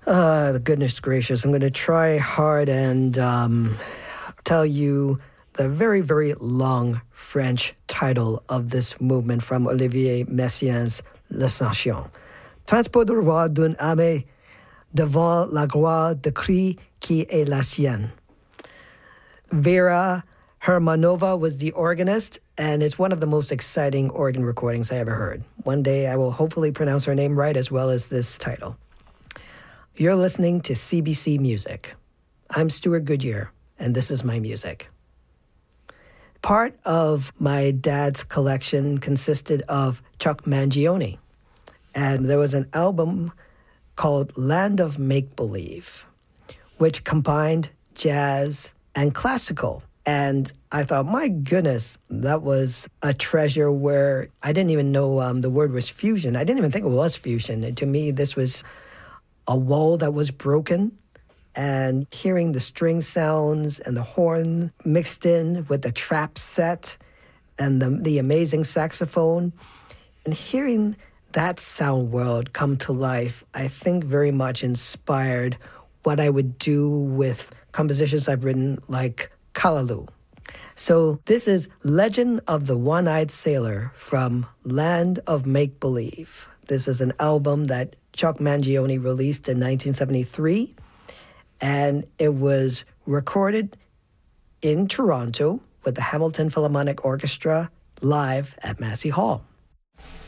Goodness gracious. I'm going to try hard and tell you the very, very long French title of this movement from Olivier Messiaen's L'Ascension. Transport du roi d'une armée devant la gloire de Christ qui est la sienne. Vera Hermanova was the organist, and it's one of the most exciting organ recordings I ever heard. One day I will hopefully pronounce her name right as well as this title. You're listening to CBC Music. I'm Stuart Goodyear, and this is my music. Part of my dad's collection consisted of Chuck Mangione, and there was an album called Land of Make-Believe, which combined jazz and classical. And I thought, my goodness, that was a treasure where I didn't even know the word was fusion. I didn't even think it was fusion. To me, this was a wall that was broken, and hearing the string sounds and the horn mixed in with the trap set and the amazing saxophone, and hearing that sound world come to life, I think very much inspired what I would do with compositions I've written like Callaloo. So this is Legend of the One-Eyed Sailor from Land of Make-Believe. This is an album that Chuck Mangione released in 1973, and it was recorded in Toronto with the Hamilton Philharmonic Orchestra live at Massey Hall.